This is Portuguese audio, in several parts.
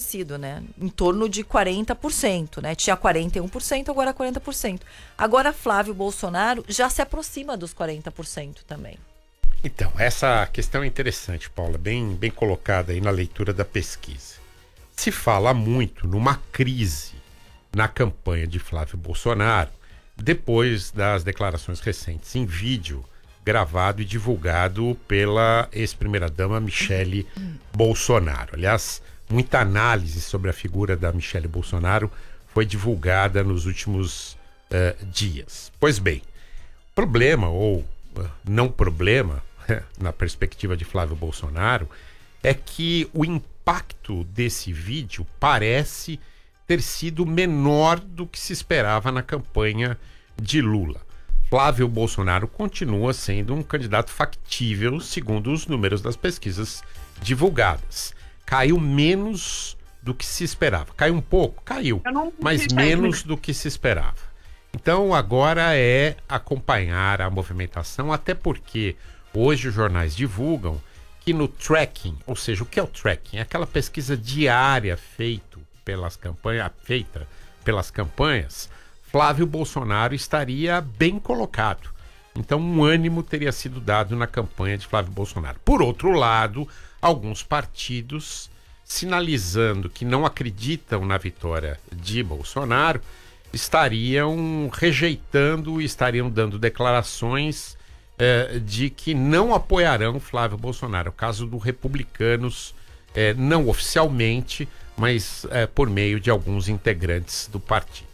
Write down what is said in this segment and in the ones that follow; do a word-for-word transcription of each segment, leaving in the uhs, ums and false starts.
parecido, né? Em torno de quarenta por cento, né? Tinha quarenta e um por cento, agora quarenta por cento. Agora Flávio Bolsonaro já se aproxima dos quarenta por cento também. Então, essa questão é interessante, Paula, bem, bem colocada aí na leitura da pesquisa. Se fala muito numa crise na campanha de Flávio Bolsonaro, depois das declarações recentes em vídeo, gravado e divulgado pela ex-primeira-dama Michele Bolsonaro. Aliás, muita análise sobre a figura da Michele Bolsonaro foi divulgada nos últimos uh, dias. Pois bem, problema ou uh, não problema, na perspectiva de Flávio Bolsonaro, é que o impacto desse vídeo parece ter sido menor do que se esperava na campanha de Lula. Flávio Bolsonaro continua sendo um candidato factível, segundo os números das pesquisas divulgadas. Caiu menos do que se esperava. Caiu um pouco? Caiu, mas menos do que se esperava. Então agora é acompanhar a movimentação, até porque hoje os jornais divulgam que no tracking, ou seja, o que é o tracking? É aquela pesquisa diária feito pelas campanhas, feita pelas campanhas, Flávio Bolsonaro estaria bem colocado. Então um ânimo teria sido dado na campanha de Flávio Bolsonaro. Por outro lado, alguns partidos sinalizando que não acreditam na vitória de Bolsonaro estariam rejeitando e estariam dando declarações eh, de que não apoiarão Flávio Bolsonaro. É o caso do Republicanos, eh, não oficialmente, mas eh, por meio de alguns integrantes do partido.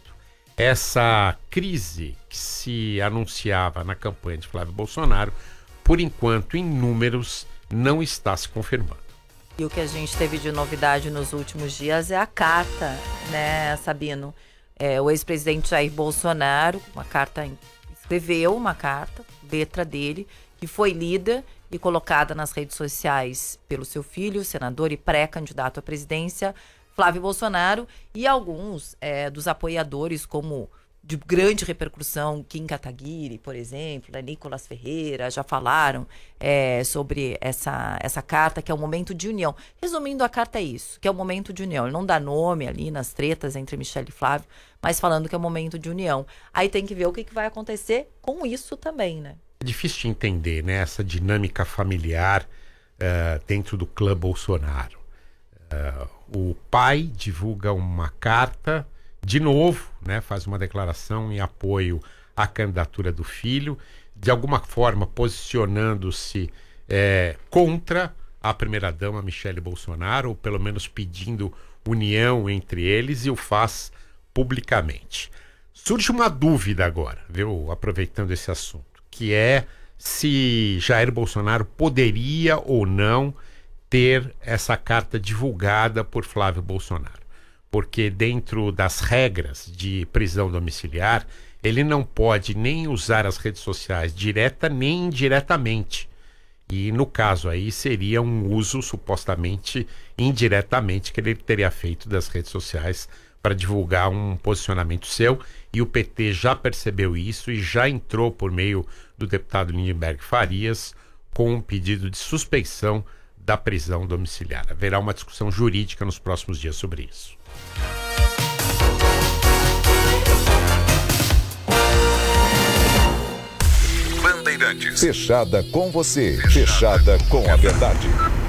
Essa crise que se anunciava na campanha de Flávio Bolsonaro, por enquanto, em números, não está se confirmando. E o que a gente teve de novidade nos últimos dias é a carta, né, Sabino? É, o ex-presidente Jair Bolsonaro, uma carta, escreveu uma carta, letra dele, que foi lida e colocada nas redes sociais pelo seu filho, senador e pré-candidato à presidência, Flávio Bolsonaro, e alguns é, dos apoiadores, como de grande repercussão, Kim Kataguiri, por exemplo, né, Nicolas Ferreira, já falaram é, sobre essa, essa carta, que é um momento de união. Resumindo, a carta é isso, que é um momento de união. Ele não dá nome ali nas tretas entre Michele e Flávio, mas falando que é um momento de união. Aí tem que ver o que, que vai acontecer com isso também, né? É difícil de entender, né, essa dinâmica familiar uh, dentro do clã Bolsonaro. Uh, o pai divulga uma carta, de novo, né, faz uma declaração em apoio à candidatura do filho, de alguma forma posicionando-se é, contra a primeira-dama Michele Bolsonaro, ou pelo menos pedindo união entre eles, e o faz publicamente. Surge uma dúvida agora, viu, aproveitando esse assunto, que é se Jair Bolsonaro poderia ou não ter essa carta divulgada por Flávio Bolsonaro. Porque dentro das regras de prisão domiciliar, ele não pode nem usar as redes sociais direta nem indiretamente. E no caso aí seria um uso supostamente indiretamente que ele teria feito das redes sociais para divulgar um posicionamento seu, e o P T já percebeu isso e já entrou por meio do deputado Lindenberg Farias com um pedido de suspeição da prisão domiciliar. Haverá uma discussão jurídica nos próximos dias sobre isso. Bandeirantes. Fechada com você. Fechada com a verdade.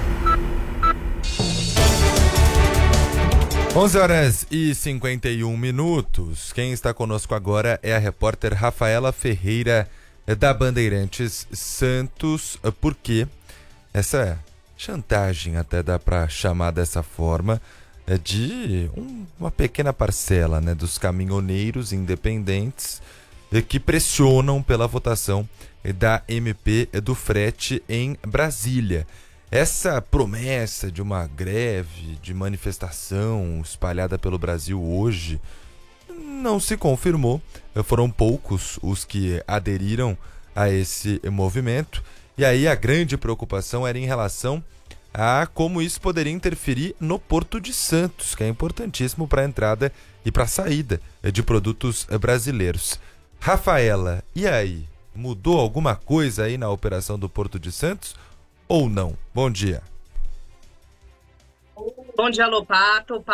onze horas e cinquenta e um minutos. Quem está conosco agora é a repórter Rafaela Ferreira, da Bandeirantes Santos, porque essa chantagem, até dá para chamar dessa forma, é de um, uma pequena parcela, né, dos caminhoneiros independentes é, que pressionam pela votação é, da M P é, do frete em Brasília. Essa promessa de uma greve, de manifestação espalhada pelo Brasil hoje, não se confirmou. Foram poucos os que aderiram a esse movimento. E aí a grande preocupação era em relação a como isso poderia interferir no Porto de Santos, que é importantíssimo para a entrada e para a saída de produtos brasileiros. Rafaela, e aí? Mudou alguma coisa aí na operação do Porto de Santos ou não? Bom dia. Bom dia, Lopato.